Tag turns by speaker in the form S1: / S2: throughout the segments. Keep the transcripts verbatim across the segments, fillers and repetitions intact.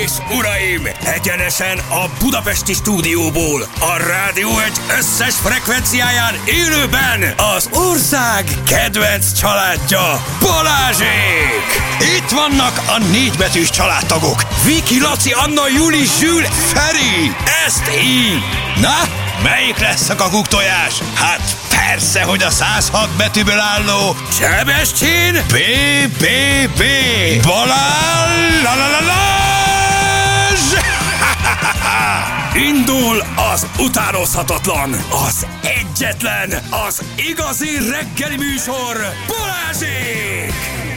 S1: és uraim, egyenesen a budapesti stúdióból, a Rádió egy összes frekvenciáján élőben az ország kedvenc családja, Balázsék! Itt vannak a négybetűs családtagok, Viki, Laci, Anna, Juli, Zsül, Feri, ezt így! Na, melyik lesz a kakuktojás? Hát persze, hogy a száz hat betűből álló Sebestyén bé bé bé Balázs! Indul az utánozhatatlan, az egyetlen, az igazi reggeli műsor, Balázsék!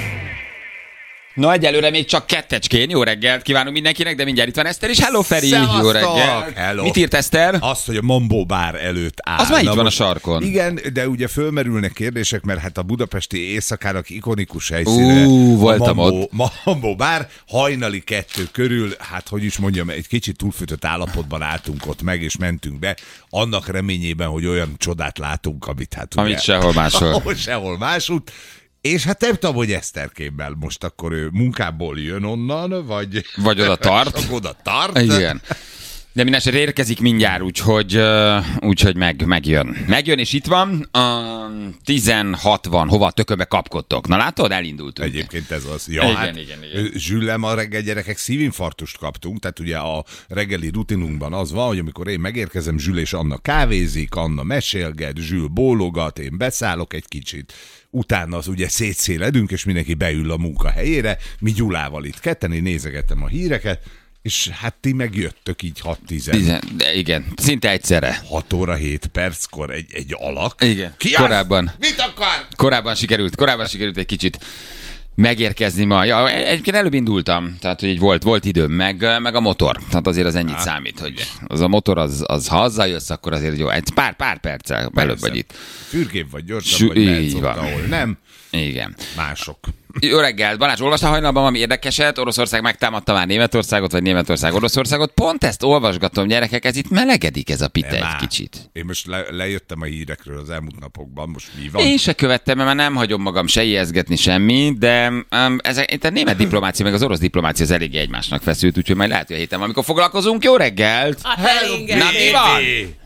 S2: Na, egyelőre még csak kettecskén. Jó reggelt kívánunk mindenkinek, de mindjárt itt van Eszter is. Hello, Feri!
S3: Szevasztok!
S2: Jó reggelt!
S3: Hello.
S2: Mit írt Eszter?
S3: Azt, hogy a Mambo Bar előtt áll.
S2: Az már itt
S3: Na
S2: van
S3: most,
S2: a sarkon.
S3: Igen, de ugye fölmerülnek kérdések, mert hát a budapesti éjszakának ikonikus helyszíne.
S2: Ú, voltam
S3: Mambo,
S2: ott.
S3: Mambo Bar, hajnali kettő körül, hát hogy is mondjam, egy kicsit túlfűtött állapotban álltunk ott meg, és mentünk be, annak reményében, hogy olyan csodát látunk, amit hát ugye...
S2: Amit sehol máshol.
S3: Ahol sehol másút. És hát nem tudom, hogy Eszterkémmel most akkor ő munkából jön onnan, vagy...
S2: Vagy oda tart.
S3: oda tart.
S2: Igen. De minden esetre érkezik mindjárt, úgyhogy, uh, úgyhogy meg, megjön. Megjön, és itt van. Uh, tizenhat van, hova tököbe kapkodtok. Na látod, elindultunk.
S3: Egyébként ez az. Ja,
S2: igen,
S3: hát,
S2: igen, igen.
S3: Zsüllem, a reggel gyerekek szívinfarktust kaptunk, tehát ugye a reggeli rutinunkban az van, hogy amikor én megérkezem, Zsül és Anna kávézik, Anna mesélget, Zsül bólogat, én beszállok egy kicsit. Utána az ugye szétszéledünk, és mindenki beül a munkahelyére. Mi Gyulával itt ketten, én nézegettem a híreket, és hát ti megjöttök így hat tíz.
S2: Igen, szinte egyszerre.
S3: hat óra hét perckor egy, egy alak.
S2: Igen,
S3: Ki
S2: korábban.
S3: Az? Mit akar?
S2: Korábban sikerült, korábban sikerült egy kicsit megérkezni ma. Ja, egyébként előbb indultam, tehát hogy volt, volt időm, meg, meg a motor. Tehát azért az ennyit Há. számít, hogy az a motor, az, az ha azzal jössz, akkor azért jó. Egy pár, pár perccel előbb vagy itt.
S3: Fürgébb vagy, gyorsabb
S2: Sü-
S3: vagy, mehetsz
S2: így
S3: ott,
S2: van.
S3: ahol nem.
S2: Igen.
S3: Mások.
S2: Jó reggelt, Balázs, olvastál hajnalban valami érdekeset? Oroszország megtámadta már Németországot, vagy Németország Oroszországot? Pont ezt olvasgatom, gyerekek, ez itt melegedik ez a pite egy kicsit.
S3: Én most le, lejöttem a hírekről az elmúlt napokban, most mi van?
S2: Én se követtem, mert nem hagyom magam se ijeszgetni semmi, de um, ezek, itt a német diplomácia, meg az orosz diplomácia az eléggé egymásnak feszült, úgyhogy majd lehet, hogy a héten amikor foglalkozunk. Jó reggelt!
S4: A heringet.
S2: Na, mi van?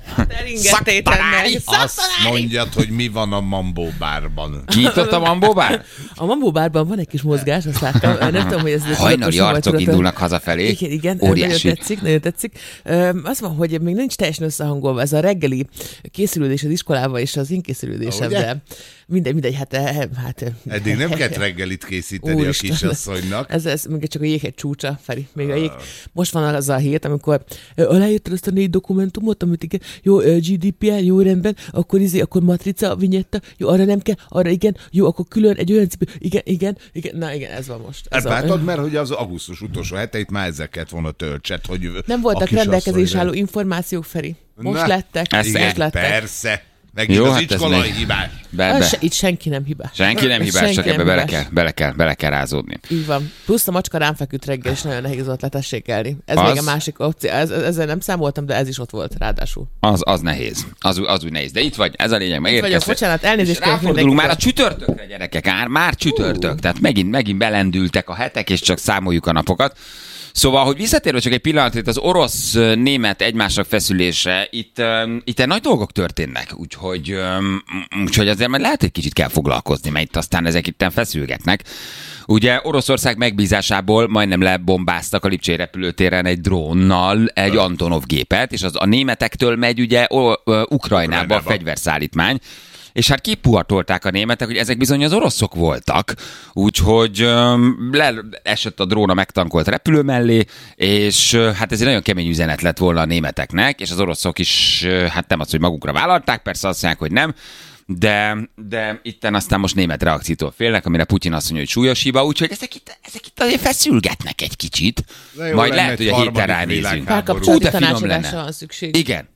S3: Azt mondjad, hogy mi van a Mambo Bárban.
S2: Kinyitott a Mambo Bár?
S4: A Mambo Bárban van egy kis mozgás, azt láttam. Nem tudom, hogy ez...
S2: Hajnali arcok indulnak hazafelé.
S4: Igen, igen.
S2: Óriási.
S4: Nagyon tetszik, nagyon tetszik. Az van, hogy még nincs teljesen összehangolva ez a reggeli készülődés az iskolával és az én készülődésem, de mindegy, mindegy, hát... hát
S3: eddig nem kellett reggelit készíteni Úristen. A kisasszonynak.
S4: Ez, ez még csak a jéghegy csúcsa, Feri. Még a jég. Most van az a hét, amikor aláírtad azt a négy dokumentumot, amit igen, jó, gé dé pé er, jó rendben, akkor izé, akkor matrica, vinyetta, jó, arra nem kell, arra igen, jó, akkor külön egy olyan cipő, igen, igen, igen, na igen, ez van most. Ez
S3: hát látod, mert hogy az augusztus utolsó heteit már ezzel kellett volna töltset, hogy
S4: nem voltak rendelkezés álló információk, Feri. Most
S3: na,
S4: lettek.
S3: Ez igen, lettek. Persze. Megint jó, az hát iskolai meg... hibás.
S2: Be, be.
S4: Se, itt senki nem hibás.
S2: Senki nem hibás, senki csak nem ebbe hibás. Bele, kell, bele, kell, bele kell rázódni.
S4: Így van. Plusz a macska rám feküdt reggel, és nagyon nehéz volt letessékelni. Ez
S2: az...
S4: még a másik opció. Ez, ezzel nem számoltam, de ez is ott volt ráadásul.
S2: Az, az nehéz. Az, az úgy nehéz. De itt vagy, ez a lényeg.
S4: Megérkeztek. Bocsánat, elnézést kérek
S2: mindenkitől. Már a csütörtökre, gyerekek. Már, már csütörtök. Uh. Tehát megint, megint belendültek a hetek, és csak számoljuk a napokat. Szóval, hogy visszatérve csak egy pillanat, itt az orosz-német egymásra feszülése, itt, um, itt nagy dolgok történnek, úgyhogy, um, úgyhogy azért majd lehet, hogy kicsit kell foglalkozni, mert itt aztán ezek itten feszülgetnek. Ugye Oroszország megbízásából majdnem lebombáztak a Lipcsei repülőtéren egy drónnal egy Antonov gépet, és az a németektől megy ugye Ukrajnába a fegyverszállítmány. És hát kipuhatolták a németek, hogy ezek bizony az oroszok voltak, úgyhogy um, leesett a drón a megtankolt repülő mellé, és uh, hát ez egy nagyon kemény üzenet lett volna a németeknek, és az oroszok is, uh, hát nem az, hogy magukra vállalták, persze azt mondják, hogy nem, de, de itten aztán most német reakciótól félnek, amire Putyin azt mondja, hogy súlyos hiba, úgyhogy ezek itt, ezek itt azért feszülgetnek egy kicsit. Majd lehet, hogy a héten ránézünk.
S4: Párkapcsolati tanácsadásra van szükség.
S2: Igen.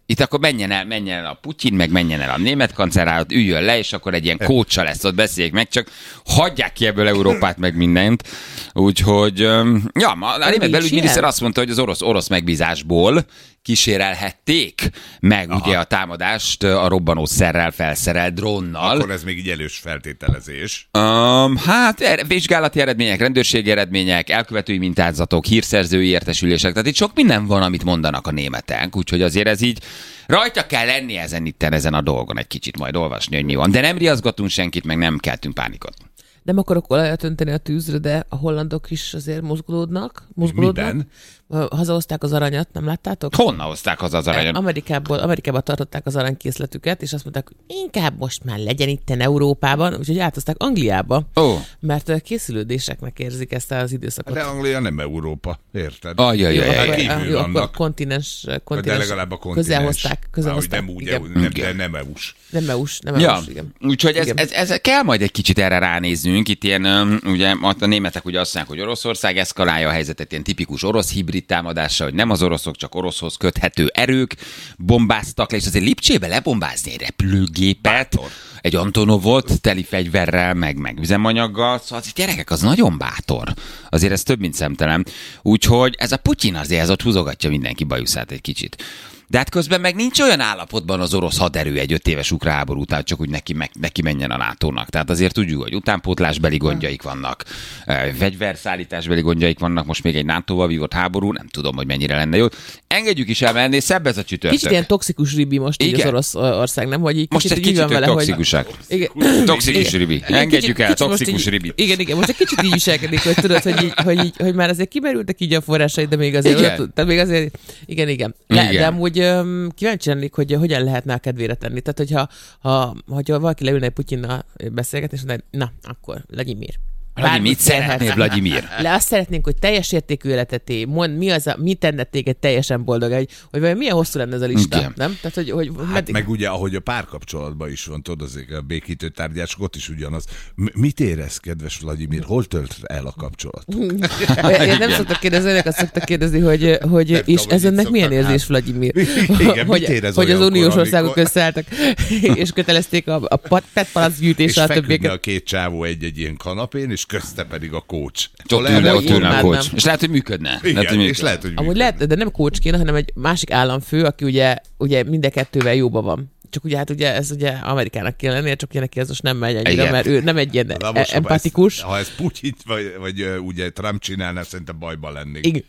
S2: Itt akkor menjen el, menjen el a Putyin, meg menjen el a német kancellár, üljön le, és akkor egy ilyen kócsa lesz, ott beszéljék meg, csak hagyják ki ebből Európát, meg mindent. Úgyhogy, ja, a német belügyminiszter azt mondta, hogy az orosz, orosz megbízásból kísérelhették meg Aha. ugye a támadást a robbanószerrel felszerelt drónnal.
S3: Akkor ez még így elős feltételezés.
S2: Um, hát er, vizsgálati eredmények, rendőrségi eredmények, elkövetői mintázatok, hírszerzői értesülések, tehát itt sok minden van, amit mondanak a németek, úgyhogy azért ez így rajta kell lenni ezen itten, ezen a dolgon egy kicsit majd olvasni, hogy mi van. De nem riaszgatunk senkit, meg nem keltünk pánikot.
S4: Nem akarok olajat önteni a tűzre, de a hollandok is azért mozgolódnak. mozgolódnak.
S3: Miben?
S4: Hazahozták az aranyat, nem láttátok?
S2: Honnan hozták haza az aranyat?
S4: Amerikából, Amerikába tartották az aranykészletüket, és azt mondták, hogy inkább most már legyen itten Európában, úgyhogy áthozták Angliába,
S2: oh.
S4: mert készülődéseknek érzik ezt az időszakot.
S3: De Anglia nem Európa, érted?
S2: Ajajajaj.
S4: Jó, akkor kontinens, kontinens,
S3: de legalább a kontinens.
S4: közel hozták. Közel
S3: Ahogy
S4: hozták.
S3: nem úgy,
S4: Igen.
S3: nem, de nem é u-s.
S4: Nem é u-s, nem é
S2: Ja,
S4: u-s, igen.
S2: úgyhogy ez,
S4: Igen.
S2: ez, ez, kell majd egy kicsit erre ránéznünk. Itt ilyen, ugye a németek ugye azt mondják, hogy Oroszország eszkalálja a helyzetet, ilyen tipikus orosz hibrid támadással, hogy nem az oroszok, csak oroszhoz köthető erők bombáztak le, és azért Lipcsébe lebombázni egy repülőgépet, bátor. Egy Antonovot teli fegyverrel, meg, meg üzemanyaggal, szóval az gyerekek, az nagyon bátor. Azért ez több, mint szemtelen. Úgyhogy ez a Putyin azért ez ott húzogatja mindenki bajuszát egy kicsit. De hát közben meg nincs olyan állapotban az orosz haderő egy öt éves ukrán háború után, csak úgy neki, meg, neki menjen a nátónak. Tehát azért tudjuk, hogy utánpótlásbeli gondjaik vannak, fegyverszállításbeli gondjaik vannak, most még egy nátóval vívott háború, nem tudom, hogy mennyire lenne jó. Engedjük is el menni, szebb ez a csütörtök.
S4: Kicsit ilyen toxikus ribi most így az orosz ország, nem? Hogy így
S2: most egy kicsit vele, toxikusak. Hogy... Toxikus ribi. Engedjük el, toxikus ribi.
S4: Igen, igen, most egy kicsit így viselkedik, hogy tudod, hogy, így, hogy, így, hogy már azért kimerültek így a forrásai, de még azért,
S2: igen.
S4: De még azért igen, igen. Le, igen. De amúgy um, kíváncsi lennék, hogy hogyan lehetne a kedvére tenni. Tehát, hogyha ha, hogyha valaki leülne egy Putyinnal beszélgetni, és mondaná, na, akkor Vladimir.
S2: Vladimir, mit szeretnél, Vladimir?
S4: Le azt szeretnénk, hogy teljes értékű életet él. Mond, mi az a, mi tenne téged teljesen boldog, hogy, hogy vajon milyen hosszú lenne ez a lista, igen. Nem? Tehát, hogy, hogy
S3: hát meddig... meg ugye, ahogy a párkapcsolatban is van, tudod, azért a békítő tárgyások, ott is ugyanaz. M- mit érez, kedves Vladimir? Hol tölt el a kapcsolat?
S4: Én nem szoktak kérdezni, önök azt szoktak kérdezni, hogy, hogy és tudom, ez önnek milyen érzés, hát. Vladimir?
S3: Igen,
S4: hogy,
S3: érez
S4: hogy az uniós
S3: amikor...
S4: országok összeálltak, és kötelezték a, a petpalac gyűjtésre a többieket.
S3: És a két csávó egy-egy ilyen kanapén, és közte pedig a coach.
S2: Ott ülne, ott ülne a coach. És lehet, hogy működne.
S3: Igen,
S2: lehet, hogy működne.
S3: és lehet, hogy működne.
S4: Amúgy lehet, de nem coach kéne, hanem egy másik államfő, aki ugye, ugye mind a kettővel jóban van. Csak ugye, hát ugye ez ugye Amerikának kéne lennie, csak ugye neki ez most nem megy ennyire, igen. Mert ő nem egy ilyen
S3: na, most,
S4: empatikus.
S3: Ha ez, ha ez Putyin vagy, vagy uh, ugye Trump csinálná, szerintem bajban lennék.
S4: Igen.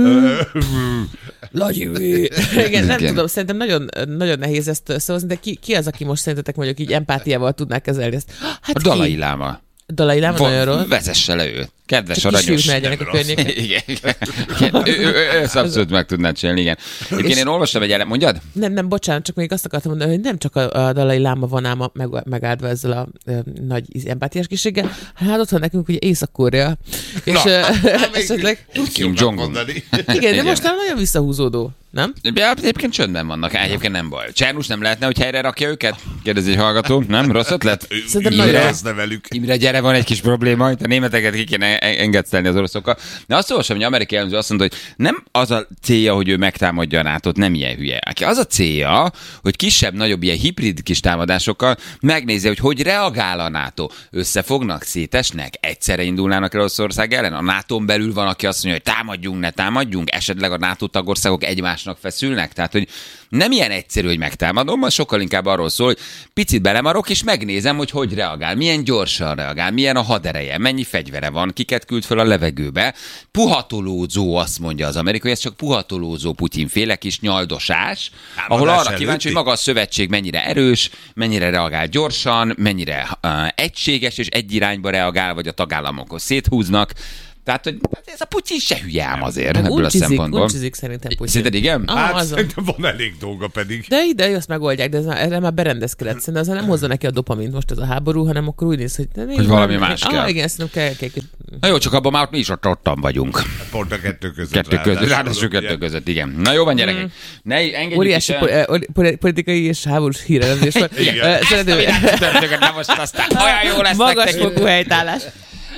S4: Vladimir. Igen, nem tudom, szerintem nagyon, nagyon nehéz ezt szavazni, de ki, ki az, aki most szerintetek mondjuk így empátiával tudná kezelni ezt? Hát
S2: a Dalai Láma.
S4: Dalai Láma nagyon rossz.
S2: Vezesse le ő. Kedves,
S4: csak
S2: aranyos.
S4: Legyenek a környéken.
S2: Igen, igen. Ő, ő, ő, ő abszolút meg tudnád csinálni, igen. Egyébként én olvastam egy ele... Mondjad?
S4: Nem, nem, bocsánat, csak még azt akartam mondani, hogy nem csak a, a Dalai Láma van ám meg, megáldva ezzel a ö, nagy empátiás készséggel, hát ott van nekünk ugye Észak-Korea. És esetleg...
S2: Kim Jong-un.
S4: Igen, de most már nagyon visszahúzódó. Nem?
S2: Ja, egyébként csöndben vannak, egyébként nem baj. Csernus nem lehetne, hogy helyre rakja őket? Kérdezi egy hallgató, nem? Rossz ötlet?
S3: Imre,
S2: Imre, gyere, van egy kis probléma, itt a németeket ki kéne engedsztelni az oroszokkal. De azt olvasom, hogy amerikai elemző azt mondta, hogy nem az a célja, hogy ő megtámadja a nátót, nem ilyen hülye. Az a célja, hogy kisebb-nagyobb ilyen hibrid kis támadásokkal megnézi, hogy hogy reagál a NATO. Összefognak, szétesnek, egyszerre indulnának el Oroszország ellen. A nátón belül van, aki azt mondja, hogy támadjunk, ne támadjunk, esetleg a NATO tagországok egymásnak feszülnek. Tehát, hogy nem ilyen egyszerű, hogy megtámadom, az sokkal inkább arról szól, hogy picit belemarok, és megnézem, hogy hogy reagál, milyen gyorsan reagál, milyen a hadereje, mennyi fegyvere van, kiket küld fel a levegőbe. Puhatolózó, azt mondja az amerikai, ez csak puhatolózó Putyin-féle kis nyaldosás, támadás ahol arra előtti. Kíváncsi, hogy maga a szövetség mennyire erős, mennyire reagál gyorsan, mennyire uh, egységes és egy irányba reagál, vagy a tagállamokhoz széthúznak. Tehát, hogy ez a Putyin se hülye ám azért, ebből
S4: uncsizik,
S2: a szempontból.
S4: Uncsizik szerintem Putyin.
S2: Szerinted igen?
S4: Ah,
S3: hát
S4: azon.
S3: szerintem van elég dolga pedig.
S4: De ide azt megoldják, de ez már, erre már berendezkedett. Szerintem azon nem hozza neki a dopamint most ez a háború, hanem akkor úgy néz, hogy... Nézd,
S2: hogy valami más kell.
S4: Ah, igen, szerintem kell, kell, kell.
S2: Na jó, csak abban már mi is ott ottan vagyunk.
S3: Pont a kettő között.
S2: Kettő között, ráadásul kettő között, igen. Na jó van, gyerekek. Mm. Ne engedjük
S4: óriási
S2: is
S4: el... po- politikai és háborús hírelezés van.
S2: Igen. Szerintem, nem most aztán olyan jó lesz
S4: magas fokú helytállás.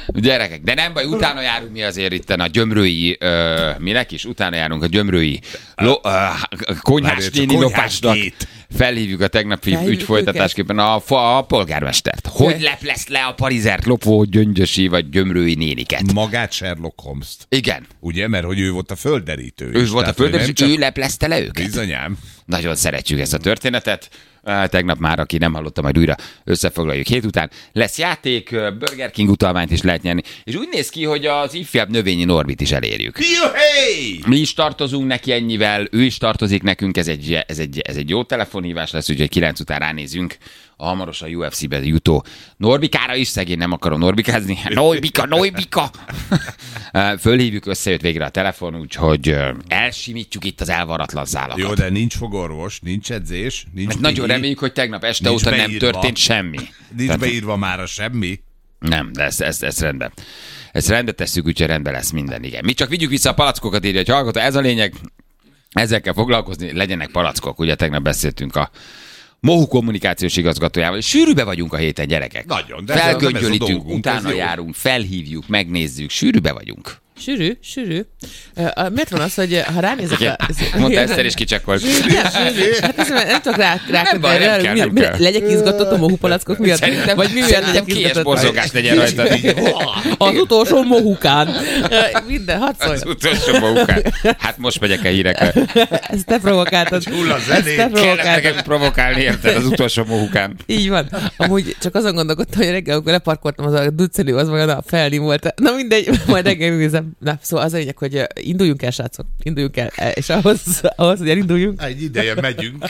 S2: Gyerekek, de nem baj, utána járunk mi azért itt a gyömrői, ö, minek is? Utána járunk a gyömrői lo, ö, konyhás néni lopásnak. Felhívjuk a tegnapi ügy folytatásképpen a, a polgármestert. Hogy leplesz le a parizert lopó gyöngyösi vagy gyömrői néniket?
S3: Magát Sherlock Holmes-t.
S2: Igen.
S3: Ugye, mert hogy ő volt a földderítő.
S2: Ő
S3: is,
S2: volt a földderítő, csak... ő leplezte le őket.
S3: Bizonyám.
S2: Nagyon szeretjük ezt a történetet. Tegnap már, aki nem hallotta, majd újra összefoglaljuk hét után. Lesz játék, Burger King utalmányt is lehet nyerni. És úgy néz ki, hogy az ifjabb növényi Norbit is elérjük.
S3: Juhé!
S2: Mi is tartozunk neki ennyivel, ő is tartozik nekünk, ez egy, ez egy, ez egy jó telefonhívás lesz, úgyhogy kilenc után ránézünk a hamarosan U F C-be jutó Norbikára is, szegény nem akarom norbikázni. Norbika, Norbika! Fölhívjuk, összejött végre a telefon, úgyhogy elsimítjuk itt az elvaratlan szálakat.
S3: Jó, de nincs fogorvos, nincs edzés, nincs
S2: Mert nagyon reméljük, hogy tegnap este óta nem történt semmi.
S3: Nincs Tehát... beírva már a semmi.
S2: Nem, de ezt, ezt, ezt rendben. Ezt rendbe tesszük, úgyhogy rendben lesz minden, igen. Mi csak vigyük vissza a palackokat, írja, hogy hallgató, ez a lényeg, ezzel kell foglalkozni, legyenek palackok. Ugye tegnap beszéltünk a Mohu kommunikációs igazgatójával. Sűrűbe vagyunk a héten, gyerekek.
S3: Nagyon, de
S2: felgöngyölítünk, utána járunk, felhívjuk, megnézzük, sűrűbe vagyunk.
S4: Sűrű, sűrű. Uh, miért van az, hogy ha ránézek a...
S2: Mondta Eszter is kicsekkolt.
S4: Hát ez nem tudok rá, rákötni. Legyek izgatott a mohupalackok miatt?
S2: Szerintem,
S4: vagy mi miatt legyek
S2: kies borzogás legyen rajta.
S4: Az utolsó mohukán. Minden, hadd szólj.
S2: Az utolsó mohukán. Hát most megyek el hírekre.
S4: Ezt te provokáltad. Ezt te
S2: provokáltad. Kellett provokálni, érted, az utolsó mohukán.
S4: Így van. Amúgy csak azon gondolkodtam, hogy reggel, amikor leparkoltam, az a ducelő, az majd a felni volt. Na mindegy, majd reggel nézem. Na, szóval az a lényeg, hogy induljunk el, srácok, induljunk el, és ahhoz, ahhoz hogy elinduljunk.
S3: Egy ideje megyünk.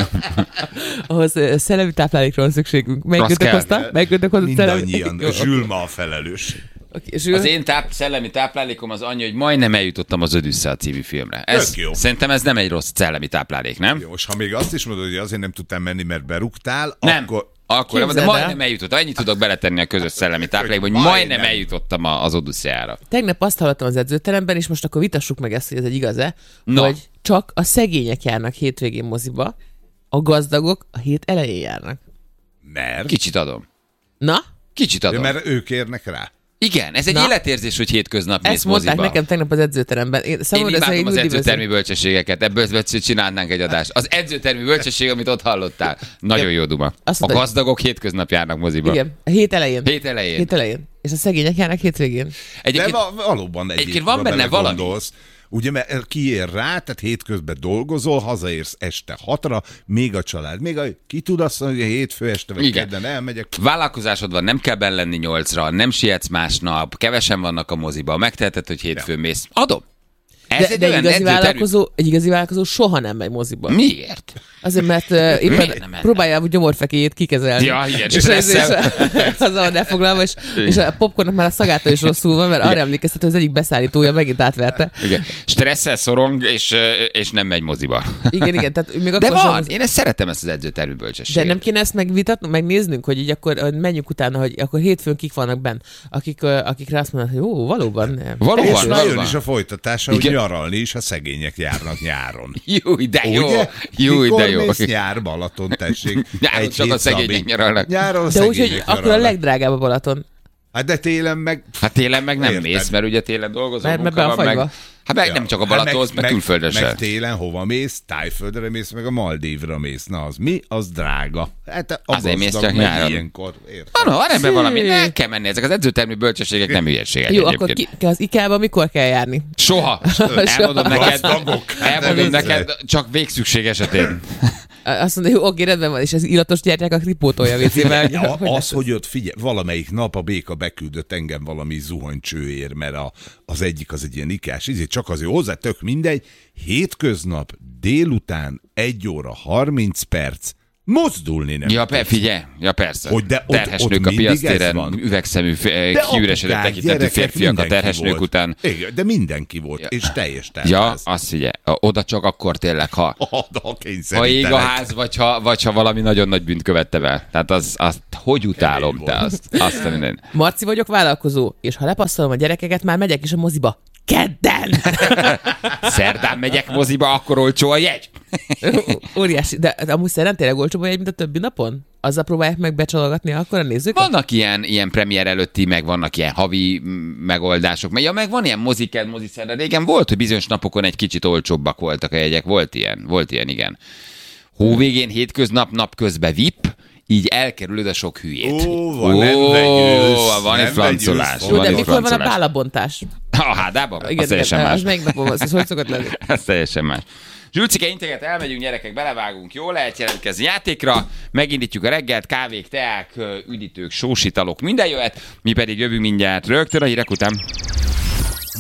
S4: Ahhoz szellemi táplálékra van szükségünk. Melyikőtök hozta? Melyikőtök hozta szellemi?
S3: Mindannyian. Zsül ma a felelős.
S4: Okay,
S2: az én táp, szellemi táplálékom az annyi, hogy majdnem eljutottam az Odüsszea című filmre. Ez, szerintem ez nem egy rossz szellemi táplálék, nem?
S3: Jó, és ha még azt is mondod, hogy azért nem tudtam menni, mert berúgtál,
S2: nem.
S3: akkor...
S2: Akkor nem, de majdnem eljutottam. Ennyit tudok beletenni a közös szellemi táplálékba, hogy majdnem, majdnem eljutottam az Odüsszeára.
S4: Tegnap azt hallottam az edzőteremben, és most akkor vitassuk meg ezt, hogy ez egy igaz-e,
S2: no.
S4: hogy csak a szegények járnak hétvégén moziba, a gazdagok a hét elején járnak.
S3: Mert?
S2: Kicsit adom.
S4: Na?
S2: Kicsit adom.
S3: De mert ők érnek rá.
S2: Igen, ez egy
S4: Na,
S2: életérzés, hogy hétköznap mész
S4: ezt mondták
S2: moziba.
S4: nekem tegnap az edzőteremben. Én,
S2: Én imádom az edzőtermi bölcsességeket, ebből csinálnánk egy adást. Az edzőtermi bölcsesség, amit ott hallottál. Nagyon jó duma. A gazdagok hétköznap járnak moziba.
S4: Igen, a hét elején.
S2: Hét elején.
S4: Hét elején. És a szegények járnak hétvégén.
S3: Egyébként, de valóban
S2: egyébként van benne valami.
S3: Gondolsz. Ugye, mert kiér rá, tehát hétközben dolgozol, hazaérsz este hatra, még a család, még a, ki tud azt mondani, hogy a hétfő este vagy kedden elmegyek.
S2: Vállalkozásod van, nem kell benn lenni nyolcra, nem sietsz másnap, kevesen vannak a moziba, megteheted, hogy hétfőn ja. mész. Adom.
S4: Ez de, egy, de egy, igazi vállalkozó, egy igazi vállalkozó soha nem megy moziba.
S2: Miért?
S4: Azért, mert uh, éppen próbálja a gyomorfekéjét kikezelni.
S2: Ja, igen,
S4: és azzal van elfoglalva, és, és a popcornnak már a szagától is rosszul van, mert igen. Arra emlékeztető, hogy az egyik beszállítója megint átverte.
S2: Igen. Stresszel szorong, és, és nem megy moziba.
S4: Igen, igen. Tehát még
S2: de van,
S4: az...
S2: én ezt szeretem, ezt az edzőtermi bölcsességet.
S4: De nem kéne ezt megvitatnunk, megnéznünk, hogy így akkor menjünk utána, hogy akkor hétfőn kik vannak benn, akik, akikre azt mondanak, hogy jó, valóban.
S2: Valóban,
S3: és már jön is a folytatása, hogy nyaralni is, ha szegények járnak nyáron.
S2: Jó, de jó. Jó, de jó.
S3: Mész nyár Balaton, tessék.
S2: Nyáron csak a szegények nyaralnak.
S3: Nyáron
S4: de úgyhogy akkor a legdrágább a Balaton.
S3: Hát de télen meg...
S2: Hát télen meg nem mész, mert ugye télen dolgozol.
S4: Mert be a fagyba.
S2: Hát meg ja. nem csak a Balatonhoz, hát meg, meg külföldre sem.
S3: Meg télen hova mész? Tájföldre mész, meg a Maldívra mész. Na az mi? Az drága. Hát a
S2: azért mész csak nyáron.
S3: Ilyenkor.
S2: Ah, no, arra ebben valami. Nem kell menni. Ezek az edzőtermi bölcsességek nem hülyességek.
S4: Jó, akkor ki, az IKEA-ba mikor kell járni?
S2: Soha. Elmondom neked. Elmondom neked, csak végszükség esetén.
S4: Azt mondja, hogy oké, rendben van, és ez illatos gyertyák a kripótolja vécével.
S3: Ja, az, hogy ott figyelj, valamelyik nap a béka beküldött engem valami zuhanycsőért, mert a, az egyik az egy ilyen ikás, izé, csak azért hozzá tök mindegy, hétköznap délután egy óra harminc perc, mozdulni nem.
S2: Ja, pe, figyelj, ja persze.
S3: Hogy de ott,
S2: terhes
S3: ott
S2: nők a piactéren, üvegszemű, kiüresedett tekintetű férfiak a terhes nők
S3: volt.
S2: után.
S3: Igen, de mindenki volt, ja. És teljes tárház.
S2: Ja, azt figyelj, oda csak akkor tényleg, ha, ha ég a ház, vagy ha, vagy ha valami nagyon nagy bűnt követte be. Tehát az, azt, hogy utálom te azt. azt minden.
S4: Marci vagyok, vállalkozó, és ha lepasszolom a gyerekeket, már megyek is a moziba. kedden.
S2: Szerdán megyek moziba, akkor olcsó a jegy.
S4: Óriási, de amúgy szerdán tényleg olcsóbb a jegy, mint a többi napon? Azzal próbálják meg becsalogatni akkor a nézőket?
S2: Vannak ilyen, ilyen premier előtti, meg vannak ilyen havi megoldások. Ja, meg van ilyen moziked, moziszerre. Régen volt, hogy bizonyos napokon egy kicsit olcsóbbak voltak a jegyek. Volt ilyen, volt ilyen, igen. Hóvégén, hétköznap, napközben vé i pé, így elkerülöd a sok hülyét.
S3: Ó, van, nem vegyülsz,
S2: van egy
S3: nem
S2: flancolás.
S3: vegyülsz.
S4: Jó,
S2: Van
S4: de
S2: egy
S4: mikor van a
S2: flancolás.
S4: bálabontás?
S2: A hádában?
S4: Igen,
S2: Az teljesen
S4: igen,
S2: más.
S4: az melyik napon van? Ez hogy szokott lenni?
S2: Ez teljesen más. Zsülcike, integet, elmegyünk, gyerekek, belevágunk, jól lehet jelentkezni játékra, megindítjuk a reggelt, kávék, teák, üdítők, sósitalok, minden jöhet, mi pedig jövünk mindjárt rögtön a hírek után.